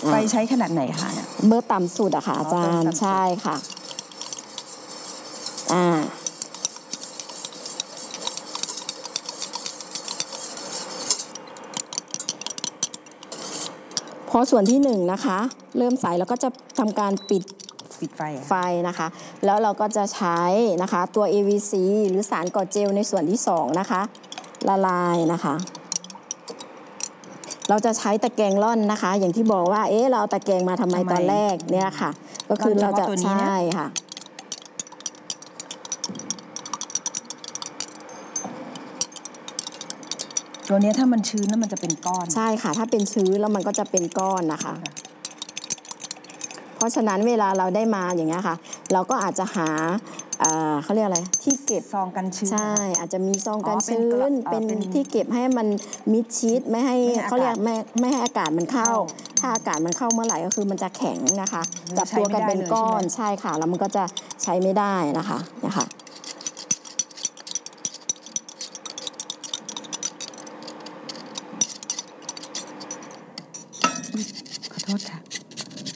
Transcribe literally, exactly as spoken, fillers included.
ไฟใช้ขนาดไหนคะเนี่ยเบอร์ต่ำสุดอะค่ะอาจารย์ใช่ค่ะอ่าพอส่วนที่หนึ่งนะคะเริ่มใสแล้วก็จะทำการปิดปิดไฟไฟนะคะแล้วเราก็จะใช้นะคะตัว เอ วี ซี หรือสารก่อเจลในส่วนที่สองนะคะละลายนะคะเราจะใช้ตะแกรงร่อนนะคะอย่างที่บอกว่าเอ๊ะเราเอาตะแกรงมาทำไมตอนแรกเนี่ยค่ะก็คือเราจะใช่ค่ะตัวนี้ถ้ามันชื้นแล้วมันจะเป็นก้อนใช่ค่ะถ้าเป็นชื้นแล้วมันก็จะเป็นก้อนนะคะเพราะฉะนั้นเวลาเราได้มาอย่างเงี้ยค่ะเราก็อาจจะหาเขาเรียกอะไรที่เก็บซองกันชื้นใช่อาจจะมีซองกันชื้นเป็นที่เก็บให้มันมิดชิดไม่ให้เขาเรียกไม่ไม่ให้อากาศมันเข้าถ้าอากาศมันเข้าเมื่อไหร่ก็คือมันจะแข็งนะคะจับตัวกันเป็นก้อนใช่ค่ะแล้วมันก็จะใช้ไม่ได้นะคะนะคะขอโทษค่ะ